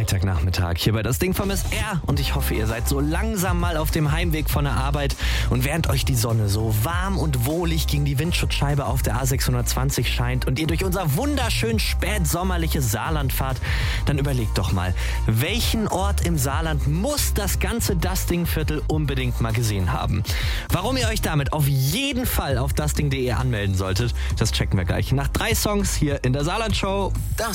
Freitagnachmittag hier bei Das Ding vom SR und ich hoffe, ihr seid so langsam mal auf dem Heimweg von der Arbeit und während euch die Sonne so warm und wohlig gegen die Windschutzscheibe auf der A620 scheint und ihr durch unser wunderschön spätsommerliches Saarland fahrt, dann überlegt doch mal, welchen Ort im Saarland muss das ganze Dusting-Viertel unbedingt mal gesehen haben? Warum ihr euch damit auf jeden Fall auf dusting.de anmelden solltet, das checken wir gleich nach 3 Songs hier in der Saarland-Show. Das